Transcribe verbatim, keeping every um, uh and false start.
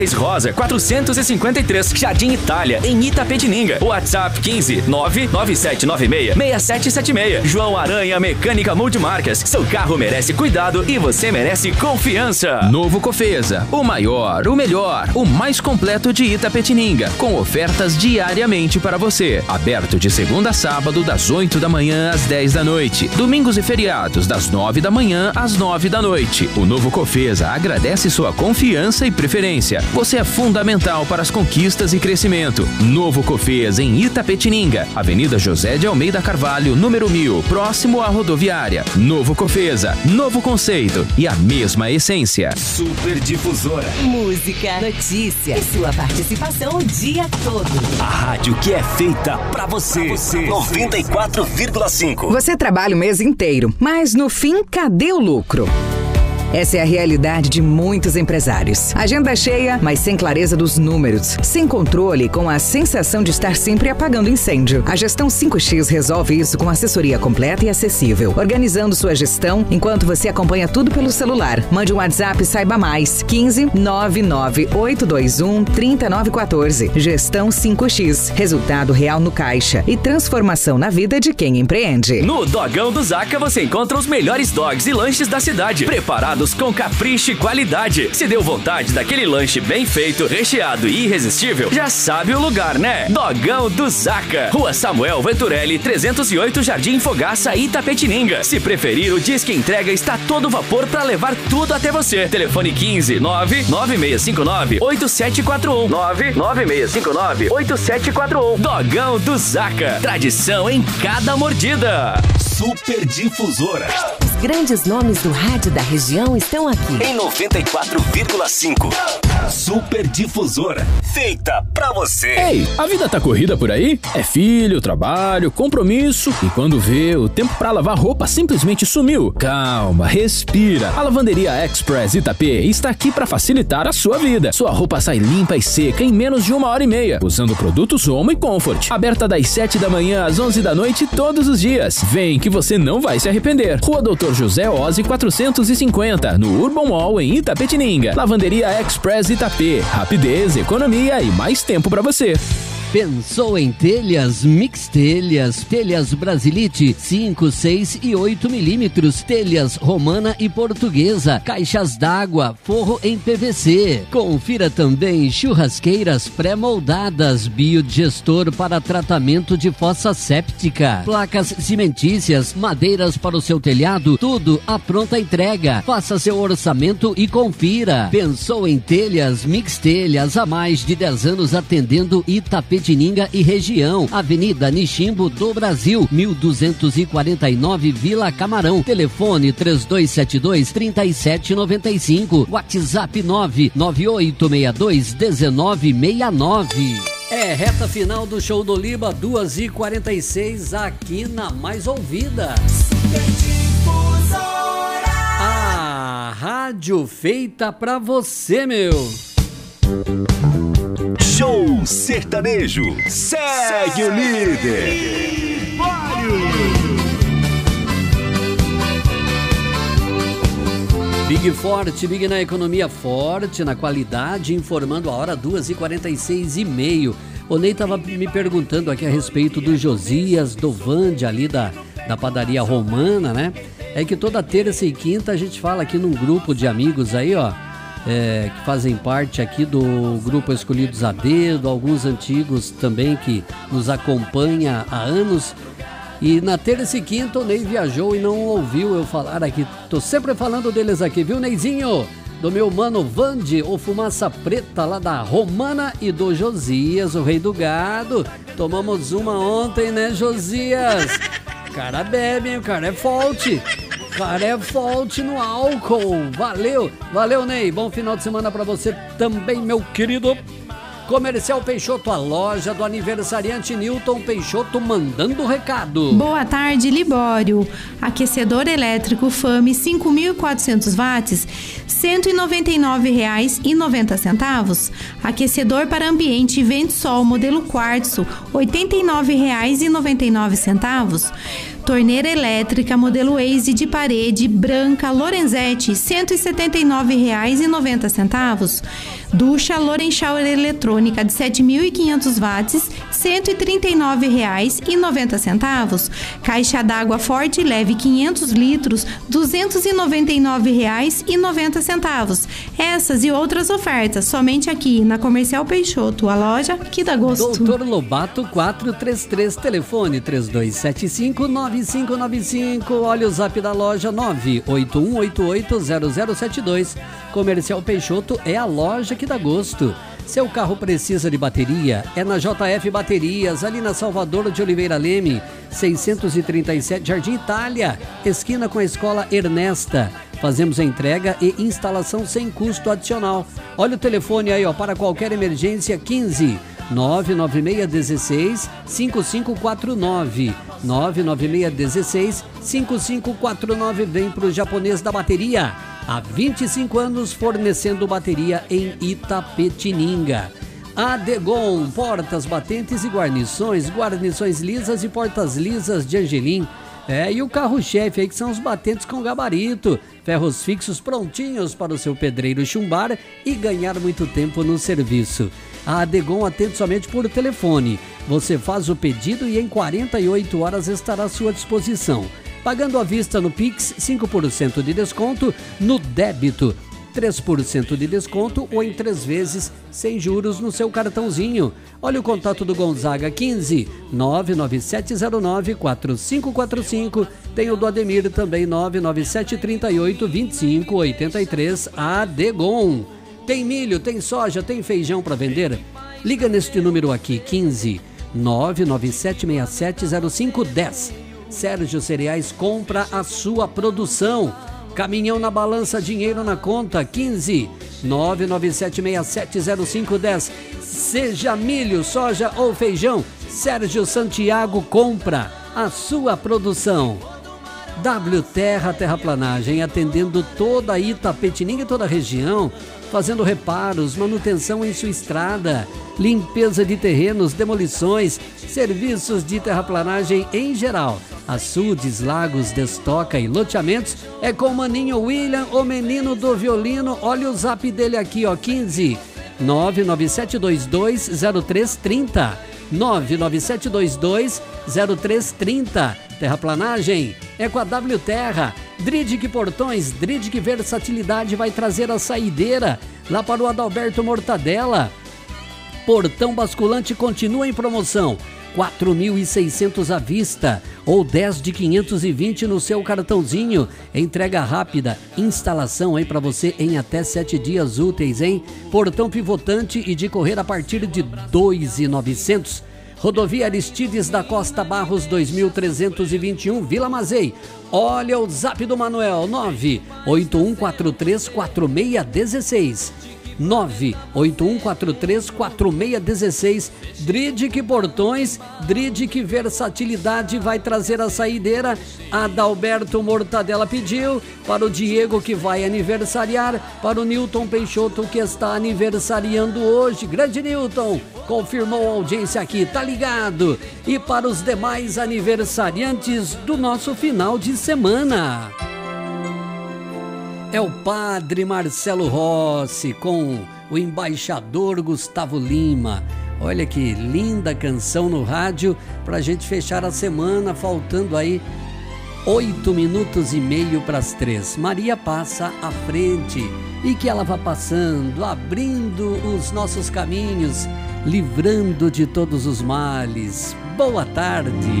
Rosa quatrocentos e cinquenta e três, Jardim Itália, em Itapetininga. WhatsApp quinze nove nove sete nove seis seis sete sete seis. João Aranha Mecânica Multimarcas. Seu carro merece cuidado e você merece confiança. Novo Cofesa, o maior, o melhor, o mais completo de Itapetininga, com ofertas diariamente para você. Aberto de segunda a sábado, das oito da manhã às dez da noite. Domingos e feriados, das nove da manhã às nove da noite. O Novo Cofesa agradece sua confiança e preferência. Você é fundamental para as conquistas e crescimento. Novo Cofesa em Itapetininga, Avenida José de Almeida Carvalho, número mil, próximo à rodoviária. Novo Cofesa, novo conceito e a mesma essência. Super Difusora. Música, notícia e sua participação o dia todo. A rádio que é feita pra você. Pra você. noventa e quatro vírgula cinco. Você trabalha o mês inteiro, mas no fim, cadê o lucro? Essa é a realidade de muitos empresários. Agenda cheia, mas sem clareza dos números. Sem controle, com a sensação de estar sempre apagando incêndio. A Gestão cinco X resolve isso com assessoria completa e acessível. Organizando sua gestão enquanto você acompanha tudo pelo celular. Mande um WhatsApp e saiba mais. quinze nove nove oito dois um três nove um quatro. Gestão cinco X. Resultado real no caixa e transformação na vida de quem empreende. No Dogão do Zaca você encontra os melhores dogs e lanches da cidade. Preparado com capricho e qualidade. Se deu vontade daquele lanche bem feito, recheado e irresistível, já sabe o lugar, né? Dogão do Zaca, Rua Samuel Venturelli, trezentos e oito, Jardim Fogaça, Itapetininga. Se preferir, o Disque Entrega está todo vapor para levar tudo até você. Telefone quinze nove nove seis cinco nove oito sete quatro um nove nove seis cinco nove oito sete quatro um. Dogão do Zaca, tradição em cada mordida. Super Difusora. Os grandes nomes do rádio da região estão aqui. Em noventa e quatro vírgula cinco. Super Difusora. Feita pra você. Ei, a vida tá corrida por aí? É filho, trabalho, compromisso. E quando vê, o tempo pra lavar roupa simplesmente sumiu. Calma, respira. A Lavanderia Express Itapê está aqui pra facilitar a sua vida. Sua roupa sai limpa e seca em menos de uma hora e meia, usando produtos Omo e Comfort. Aberta das sete da manhã às onze da noite todos os dias. Vem que você não vai se arrepender. Rua Doutor José Ozzi quatrocentos e cinquenta, no Urban Mall em Itapetininga. Lavanderia Express Itapê. Rapidez, economia e mais tempo pra você. Pensou em telhas? Mix Telhas, telhas Brasilite cinco, seis e oito milímetros, telhas romana e portuguesa, caixas d'água, forro em P V C. Confira também churrasqueiras pré-moldadas, biodigestor para tratamento de fossa séptica, placas cimentícias, madeiras para o seu telhado, tudo à pronta entrega. Faça seu orçamento e confira. Pensou em telhas? Mix Telhas, há mais de dez anos atendendo Itapetininga e região. Avenida Nishimbo do Brasil, mil duzentos e quarenta e nove, Vila Camarão. Telefone três dois sete dois, três sete nove cinco. WhatsApp nove nove oito seis dois um nove seis nove. É reta final do Show do Liba, duas e quarenta e seis, aqui na Mais Ouvida. A rádio feita pra você, meu. Show Sertanejo. Segue, Segue o líder. Big Forte, Big na economia, forte na qualidade, informando a hora duas e quarenta e seis e meio. O Ney tava me perguntando aqui a respeito do Josias, do Vande ali da, da padaria romana, né? É que toda terça e quinta a gente fala aqui num grupo de amigos aí, ó. É, que fazem parte aqui do grupo Escolhidos a Dedo, alguns antigos também que nos acompanha há anos. E na terça e quinta o Ney viajou e não ouviu eu falar aqui. Tô sempre falando deles aqui, viu, Neizinho? Do meu mano Vande, o Fumaça Preta lá da Romana, e do Josias, o rei do gado. Tomamos uma ontem, né, Josias? O cara bebe, hein? O cara é forte. Cara, é forte no álcool. Valeu, valeu, Ney. Bom final de semana pra você também, meu querido. Comercial Peixoto, a loja do aniversariante Newton Peixoto, mandando recado. Boa tarde, Libório. Aquecedor elétrico Fame cinco mil e quatrocentos watts, cento e noventa e nove reais e noventa centavos. Aquecedor para ambiente Vento Sol modelo quartzo, oitenta e nove reais e noventa e nove centavos. Torneira elétrica modelo Waze de parede branca Lorenzetti, cento e setenta e nove reais e noventa centavos. Ducha Loren Shower eletrônica de sete mil e quinhentos watts, cento e trinta e nove reais e noventa centavos. Caixa d'água forte leve quinhentos litros, duzentos e noventa e nove reais e noventa centavos. Essas e outras ofertas somente aqui na Comercial Peixoto, a loja que dá gosto. Doutor Lobato quatrocentos e trinta e três, telefone três dois sete cinco, nove cinco nove cinco. Olha o zap da loja nove oito um oito oito zero zero sete dois. Comercial Peixoto é a loja que dá gosto. Seu carro precisa de bateria? É na J F Baterias, ali na Salvador de Oliveira Leme, seiscentos e trinta e sete, Jardim Itália, esquina com a Escola Ernesta. Fazemos a entrega e instalação sem custo adicional. Olha o telefone aí, ó, para qualquer emergência, quinze nove nove seis um seis cinco cinco quatro nove. nove nove seis um seis cinco cinco quatro nove. Vem pro Japonês da Bateria. Há vinte e cinco anos fornecendo bateria em Itapetininga. A Degon, portas, batentes e guarnições, guarnições lisas e portas lisas de Angelim. É, e o carro-chefe aí que são os batentes com gabarito, ferros fixos prontinhos para o seu pedreiro chumbar e ganhar muito tempo no serviço. A Degon atende somente por telefone. Você faz o pedido e em quarenta e oito horas estará à sua disposição. Pagando à vista no Pix, cinco por cento de desconto, no débito, três por cento de desconto ou em três vezes sem juros no seu cartãozinho. Olha o contato do Gonzaga, quinze nove nove sete zero nove quatro cinco quatro cinco. Tem o do Ademir também, nove nove sete três oito dois cinco oito três. A Degon. Tem milho, tem soja, tem feijão para vender? Liga neste número aqui, quinze nove nove sete seis sete zero cinco um zero. Sérgio Cereais compra a sua produção. Caminhão na balança, dinheiro na conta, quinze nove nove sete seis sete zero cinco um zero. Seja milho, soja ou feijão, Sérgio Santiago compra a sua produção. W Terra Terraplanagem, atendendo toda a Itapetininga e toda a região, fazendo reparos, manutenção em sua estrada, limpeza de terrenos, demolições, serviços de terraplanagem em geral. Açudes, lagos, destoca e loteamentos é com o Maninho William, o menino do violino. Olha o zap dele aqui, ó, quinze nove nove sete dois dois zero três três zero. nove nove sete dois dois zero três três zero. Terraplanagem é com a W Terra. Dridic Portões, Dridic Versatilidade vai trazer a saideira lá para o Adalberto Mortadela. Portão basculante continua em promoção, quatro mil e seiscentos à vista ou dez de quinhentos e vinte no seu cartãozinho. Entrega rápida, instalação aí para você em até sete dias úteis, hein? Portão pivotante e de correr a partir de dois mil e novecentos. Rodovia Aristides da Costa Barros dois mil trezentos e vinte e um, Vila Mazei. Olha o zap do Manuel, nove oito um quatro três quatro seis um seis. nove oito um quatro três quatro seis um seis. Dridic Portões, Dridic Versatilidade vai trazer a saideira. Adalberto Mortadela pediu para o Diego, que vai aniversariar, para o Newton Peixoto, que está aniversariando hoje. Grande Newton, confirmou a audiência aqui, tá ligado? E para os demais aniversariantes do nosso final de semana. É o Padre Marcelo Rossi com o embaixador Gustavo Lima. Olha que linda canção no rádio pra gente fechar a semana, faltando aí oito minutos e meio para as três. Maria passa à frente e que ela vá passando, abrindo os nossos caminhos, livrando de todos os males. Boa tarde.